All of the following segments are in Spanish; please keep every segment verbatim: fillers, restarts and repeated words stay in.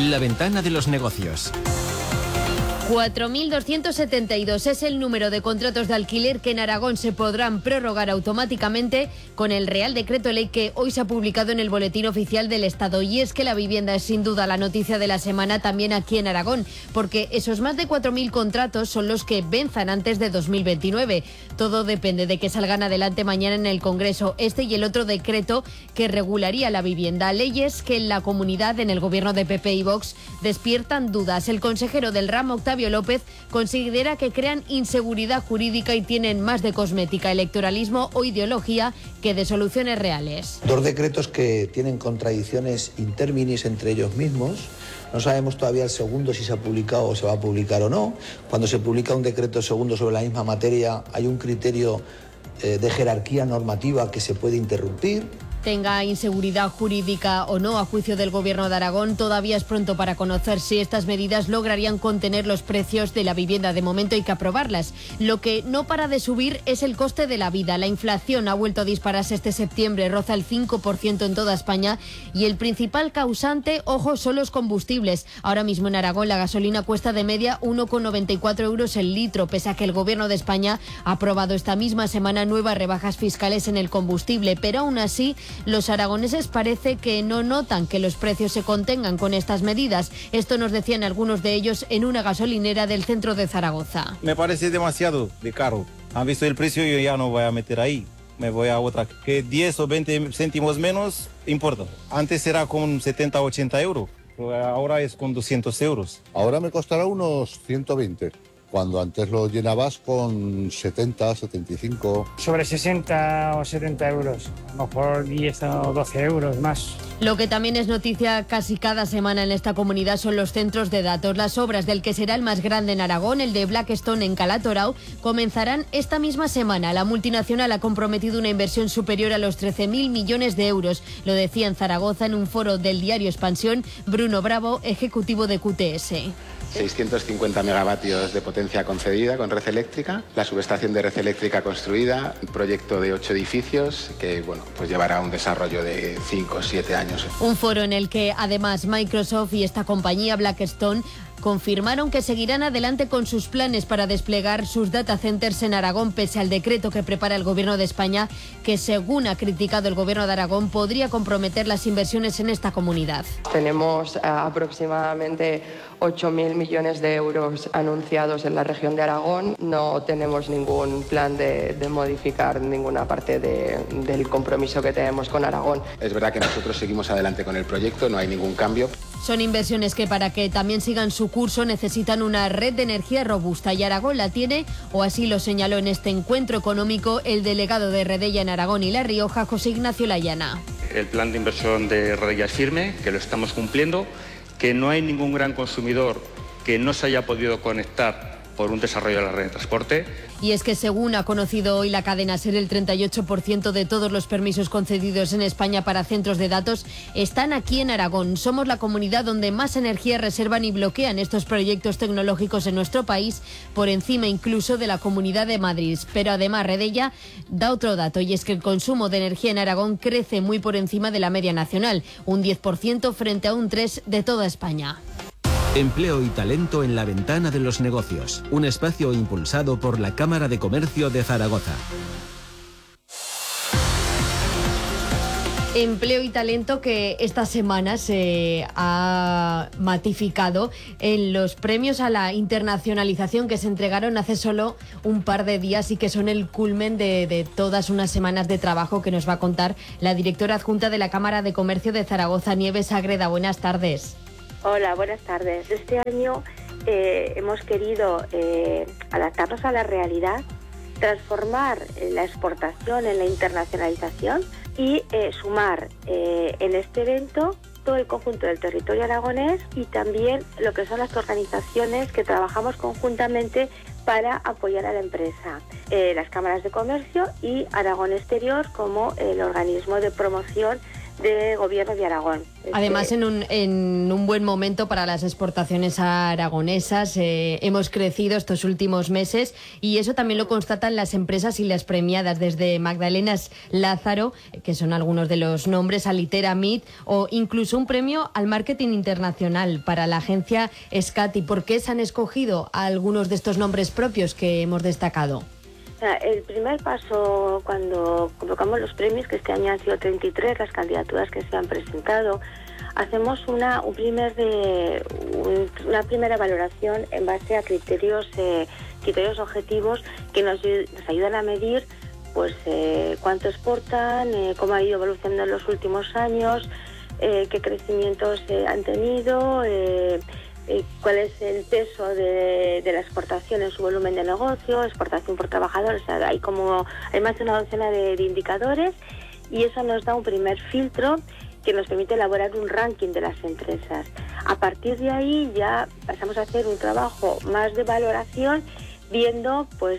La ventana de los negocios. cuatro mil doscientos setenta y dos es el número de contratos de alquiler que en Aragón se podrán prorrogar automáticamente con el Real Decreto Ley que hoy se ha publicado en el Boletín Oficial del Estado. Y es que la vivienda es sin duda la noticia de la semana también aquí en Aragón, porque esos más de cuatro mil contratos son los que venzan antes de dos mil veintinueve. Todo depende de que salgan adelante mañana en el Congreso este y el otro decreto que regularía la vivienda. Leyes que en la comunidad, en el gobierno de P P y Vox, despiertan dudas. El consejero del ramo, Octavio López, considera que crean inseguridad jurídica y tienen más de cosmética, electoralismo o ideología que de soluciones reales. Dos decretos que tienen contradicciones interminis entre ellos mismos. No sabemos todavía el segundo si se ha publicado o se va a publicar o no. Cuando se publica un decreto segundo sobre la misma materia hay un criterio eh, de jerarquía normativa que se puede interrumpir. Tenga inseguridad jurídica o no, a juicio del Gobierno de Aragón, todavía es pronto para conocer si estas medidas lograrían contener los precios de la vivienda. De momento hay que aprobarlas. Lo que no para de subir es el coste de la vida. La inflación ha vuelto a dispararse este septiembre, roza el cinco por ciento en toda España y el principal causante, ojo, son los combustibles. Ahora mismo en Aragón la gasolina cuesta de media uno con noventa y cuatro euros el litro, pese a que el Gobierno de España ha aprobado esta misma semana nuevas rebajas fiscales en el combustible, pero aún así los aragoneses parece que no notan que los precios se contengan con estas medidas. Esto nos decían algunos de ellos en una gasolinera del centro de Zaragoza. Me parece demasiado de caro. Han visto el precio, yo ya no voy a meter ahí. Me voy a otra que diez o veinte céntimos menos importa. Antes era con setenta o ochenta euros, ahora es con doscientos euros. Ahora me costará unos ciento veinte. Cuando antes lo llenabas con setenta, setenta y cinco. Sobre sesenta o setenta euros, a lo mejor diez o doce euros más. Lo que también es noticia casi cada semana en esta comunidad son los centros de datos. Las obras del que será el más grande en Aragón, el de Blackstone en Calatorao, comenzarán esta misma semana. La multinacional ha comprometido una inversión superior a los trece mil millones de euros. Lo decía en Zaragoza en un foro del diario Expansión Bruno Bravo, ejecutivo de Q T S. seiscientos cincuenta megavatios de potencia concedida con red eléctrica, la subestación de red eléctrica construida, un proyecto de ocho edificios que bueno, pues llevará un desarrollo de cinco o siete años. Un foro en el que además Microsoft y esta compañía Blackstone confirmaron que seguirán adelante con sus planes para desplegar sus data centers en Aragón, pese al decreto que prepara el Gobierno de España, que según ha criticado el Gobierno de Aragón, podría comprometer las inversiones en esta comunidad. Tenemos uh, aproximadamente ocho mil millones de euros anunciados en la región de Aragón. No tenemos ningún plan de, de modificar ninguna parte de, del compromiso que tenemos con Aragón. Es verdad que nosotros seguimos adelante con el proyecto, no hay ningún cambio. Son inversiones que para que también sigan su curso necesitan una red de energía robusta y Aragón la tiene, o así lo señaló en este encuentro económico el delegado de Redella en Aragón y La Rioja, José Ignacio Layana. El plan de inversión de Redella es firme, que lo estamos cumpliendo, que no hay ningún gran consumidor que no se haya podido conectar por un desarrollo de la red de transporte. Y es que según ha conocido hoy la cadena SER, el treinta y ocho por ciento de todos los permisos concedidos en España para centros de datos están aquí en Aragón. Somos la comunidad donde más energía reservan y bloquean estos proyectos tecnológicos en nuestro país, por encima incluso de la Comunidad de Madrid. Pero además Redella da otro dato, y es que el consumo de energía en Aragón crece muy por encima de la media nacional, un diez por ciento frente a un tres por ciento de toda España. Empleo y talento en la ventana de los negocios. Un espacio impulsado por la Cámara de Comercio de Zaragoza. Empleo y talento que esta semana se ha matificado en los premios a la internacionalización que se entregaron hace solo un par de días y que son el culmen de, de todas unas semanas de trabajo que nos va a contar la directora adjunta de la Cámara de Comercio de Zaragoza, Nieves Agreda. Buenas tardes. Hola, buenas tardes. Este año eh, hemos querido eh, adaptarnos a la realidad, transformar la exportación en la internacionalización y eh, sumar eh, en este evento todo el conjunto del territorio aragonés y también lo que son las organizaciones que trabajamos conjuntamente para apoyar a la empresa, eh, las cámaras de comercio y Aragón Exterior como el organismo de promoción de Gobierno de Aragón. Además, en un, en un buen momento para las exportaciones aragonesas. Eh, hemos crecido estos últimos meses y eso también lo constatan las empresas y las premiadas, desde Magdalenas Lázaro, que son algunos de los nombres, a Litera Meet, o incluso un premio al marketing internacional para la agencia Scati. ¿Por qué se han escogido a algunos de estos nombres propios que hemos destacado? El primer paso, cuando convocamos los premios, que este año han sido treinta y tres las candidaturas que se han presentado, hacemos una, un primer de, un, una primera valoración en base a criterios, eh, criterios objetivos que nos, nos ayudan a medir pues eh, cuánto exportan, eh, cómo ha ido evolucionando en los últimos años, eh, qué crecimientos eh, han tenido, eh, Eh, cuál es el peso de, de la exportación en su volumen de negocio, exportación por trabajador. O sea, hay como hay más de una docena de, de indicadores, y eso nos da un primer filtro que nos permite elaborar un ranking de las empresas. A partir de ahí ya pasamos a hacer un trabajo más de valoración, viendo pues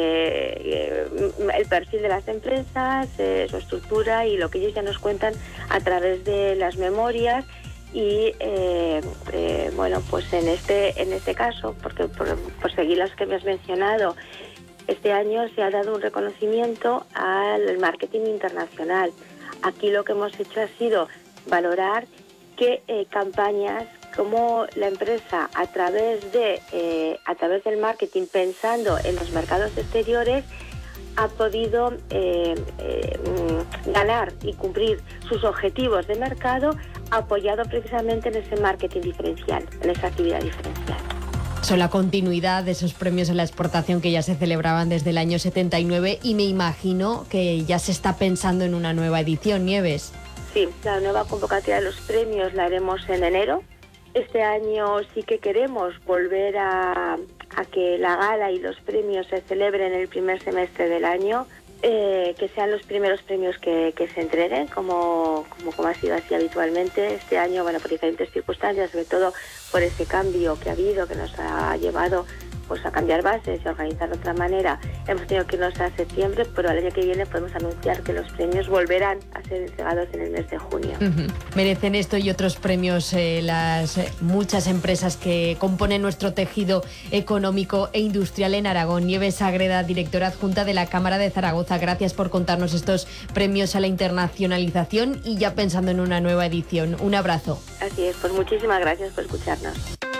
eh, el perfil de las empresas, eh, su estructura y lo que ellos ya nos cuentan a través de las memorias. Y eh, eh, bueno, pues en este en este caso, porque por, por seguir las que me has mencionado, este año se ha dado un reconocimiento al marketing internacional. Aquí lo que hemos hecho ha sido valorar qué eh, campañas, cómo la empresa a través de eh, a través del marketing, pensando en los mercados exteriores, ha podido eh, eh, ganar y cumplir sus objetivos de mercado, apoyado precisamente en ese marketing diferencial, en esa actividad diferencial. Son la continuidad de esos premios en la exportación que ya se celebraban desde el año setenta y nueve, y me imagino que ya se está pensando en una nueva edición, Nieves. Sí, la nueva convocatoria de los premios la haremos en enero. Este año sí que queremos volver a, a que la gala y los premios se celebren en el primer semestre del año, eh, que sean los primeros premios que, que se entreguen, como, como, como ha sido así habitualmente. Este año, bueno, por diferentes circunstancias, sobre todo por ese cambio que ha habido, que nos ha llevado pues a cambiar bases y a organizar de otra manera, hemos tenido que irnos a septiembre, pero el año que viene podemos anunciar que los premios volverán a ser entregados en el mes de junio. Uh-huh. Merecen esto y otros premios eh, las eh, muchas empresas que componen nuestro tejido económico e industrial en Aragón. Nieves Ágreda, directora adjunta de la Cámara de Zaragoza, gracias por contarnos estos premios a la internacionalización y ya pensando en una nueva edición. Un abrazo. Así es, pues muchísimas gracias por escucharnos.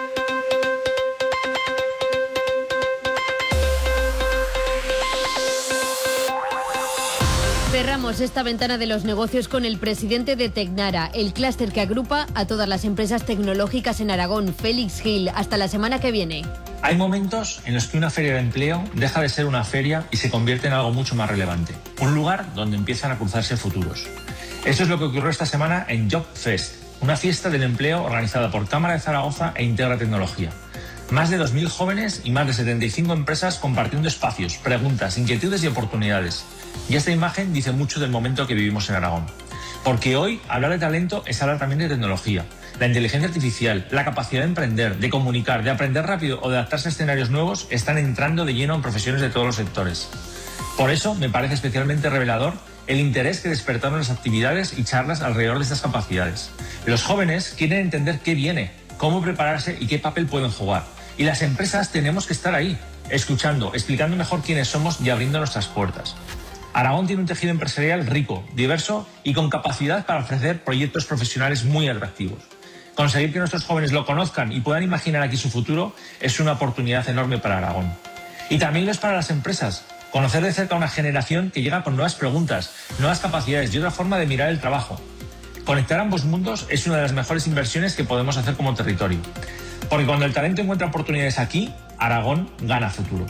Cerramos esta ventana de los negocios con el presidente de Tecnara, el clúster que agrupa a todas las empresas tecnológicas en Aragón, Félix Gil. Hasta la semana que viene. Hay momentos en los que una feria de empleo deja de ser una feria y se convierte en algo mucho más relevante. Un lugar donde empiezan a cruzarse futuros. Eso es lo que ocurrió esta semana en Job Fest, una fiesta del empleo organizada por Cámara de Zaragoza e Integra Tecnología. Más de dos mil jóvenes y más de setenta y cinco empresas compartiendo espacios, preguntas, inquietudes y oportunidades. Y esta imagen dice mucho del momento que vivimos en Aragón. Porque hoy hablar de talento es hablar también de tecnología. La inteligencia artificial, la capacidad de emprender, de comunicar, de aprender rápido o de adaptarse a escenarios nuevos están entrando de lleno en profesiones de todos los sectores. Por eso me parece especialmente revelador el interés que despertaron las actividades y charlas alrededor de estas capacidades. Los jóvenes quieren entender qué viene, cómo prepararse y qué papel pueden jugar. Y las empresas tenemos que estar ahí, escuchando, explicando mejor quiénes somos y abriendo nuestras puertas. Aragón tiene un tejido empresarial rico, diverso y con capacidad para ofrecer proyectos profesionales muy atractivos. Conseguir que nuestros jóvenes lo conozcan y puedan imaginar aquí su futuro es una oportunidad enorme para Aragón. Y también lo es para las empresas. Conocer de cerca a una generación que llega con nuevas preguntas, nuevas capacidades y otra forma de mirar el trabajo. Conectar ambos mundos es una de las mejores inversiones que podemos hacer como territorio. Porque cuando el talento encuentra oportunidades aquí, Aragón gana futuro.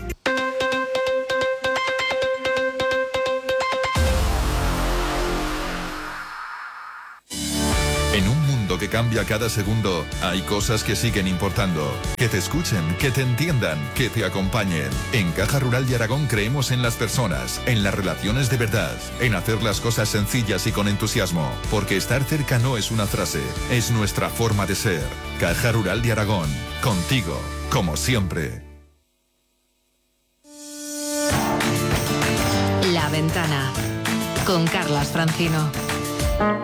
En un mundo que cambia cada segundo, hay cosas que siguen importando. Que te escuchen, que te entiendan, que te acompañen. En Caja Rural de Aragón creemos en las personas, en las relaciones de verdad, en hacer las cosas sencillas y con entusiasmo. Porque estar cerca no es una frase, es nuestra forma de ser. Caja Rural de Aragón, contigo, como siempre. La Ventana, con Carlas Francino.